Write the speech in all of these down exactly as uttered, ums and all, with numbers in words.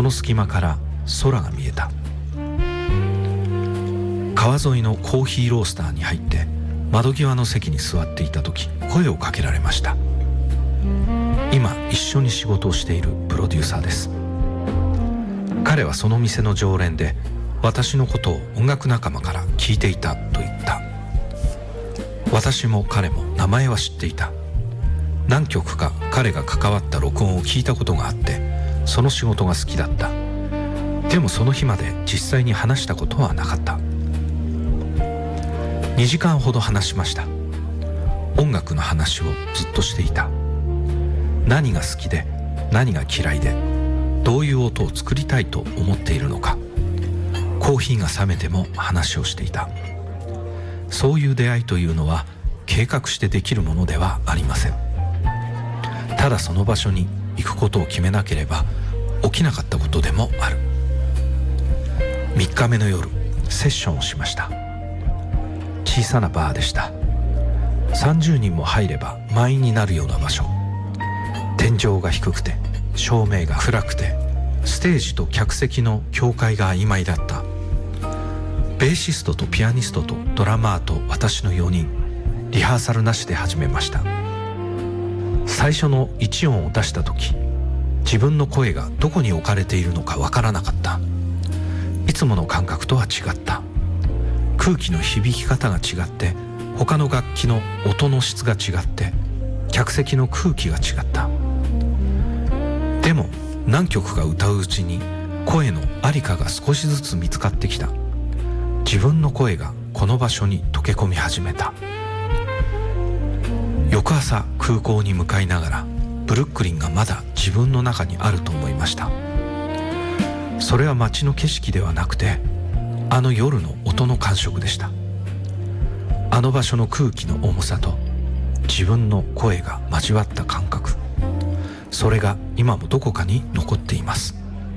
の隙間から空が見えた。川沿いのコーヒーロースターに入って窓際の席に座っていた時、声をかけられました。今一緒に仕事をしているプロデューサーです。彼はその店の常連で、私のことを音楽仲間から聞いていたと言った。私も彼も名前は知っていた。何曲か彼が関わった録音を聞いたことがあって、その仕事が好きだった。でもその日まで実際に話したことはなかった。にじかんほど話しました。音楽の話をずっとしていた。何が好きで何が嫌いで、どういう音を作りたいと思っているのか、コーヒーが冷めても話をしていた。そういう出会いというのは計画してできるものではありません。ただその場所に行くことを決めなければ起きなかったことでもある。みっかめの夜、セッションをしました。小さなバーでした。さんじゅうにんも入れば満員になるような場所。天井が低くて照明が暗くて、ステージと客席の境界が曖昧だった。ベーシストとピアニストとドラマーと私のよにん、リハーサルなしで始めました。最初のいち音を出した時、自分の声がどこに置かれているのかわからなかった。いつもの感覚とは違った。空気の響き方が違って、他の楽器の音の質が違って、客席の空気が違った。でも何曲か歌ううちに声のありかが少しずつ見つかってきた。自分の声がこの場所に溶け込み始めた。翌朝空港に向かいながら、ブルックリンがまだ自分の中にあると思いました。それは街の景色ではなくて、あの夜の音の感触でした。あの場所の空気の重さと自分の声が交わった感覚、それが今もどこかに残っています。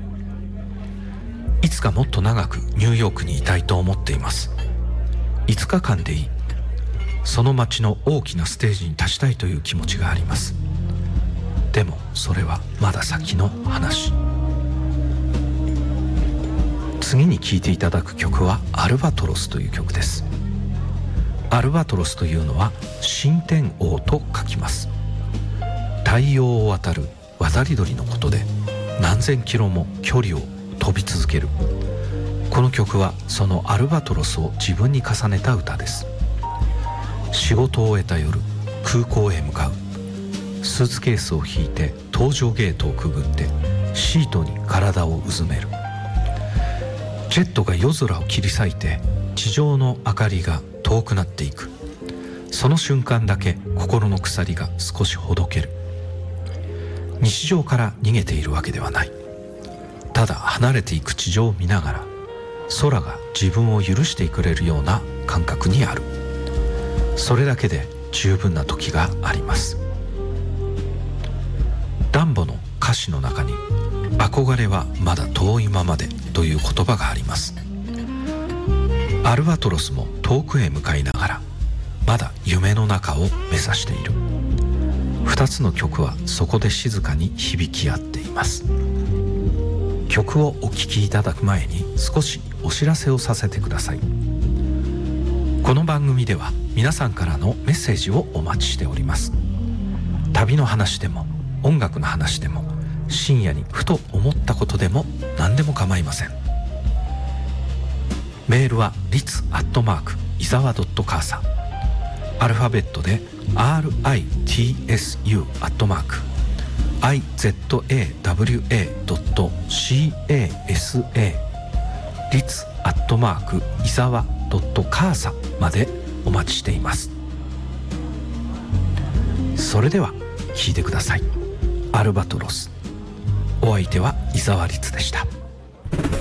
いつかもっと長くニューヨークにいたいと思っています。いつかかんでいい。その街の大きなステージに立ちたいという気持ちがあります。でもそれはまだ先の話。次に聴いていただく曲はアルバトロスという曲です。アルバトロスというのは新天王と書きます。太陽を渡る渡り鳥のことで、何千キロも距離を飛び続ける。この曲はそのアルバトロスを自分に重ねた歌です。仕事を終えた夜、空港へ向かう。スーツケースを引いて搭乗ゲートをくぐってシートに体をうずめる。ジェットが夜空を切り裂いて地上の明かりが遠くなっていく。その瞬間だけ心の鎖が少しほどける。日常から逃げているわけではない。ただ離れていく地上を見ながら、空が自分を許してくれるような感覚にある。それだけで十分な時があります。ダンボの歌詞の中に、憧れはまだ遠いままでという言葉があります。アルバトロスも遠くへ向かいながら、まだ夢の中を目指している。二つの曲はそこで静かに響き合っています。曲をお聴きいただく前に少しお知らせをさせてください。この番組では皆さんからのメッセージをお待ちしております。旅の話でも音楽の話でも、深夜にふと思ったことでも何でも構いません。メールは リツ アットマーク イザワ ドット カーサ、アルファベットで アールアイティーエスユー アットマーク アイゼットエーダブリューエー ドット シーエーエスエー リツ アットマーク イザワ ドット カーサまでお待ちしています。それでは聴いてください。アルバトロス。お相手は伊沢律でした。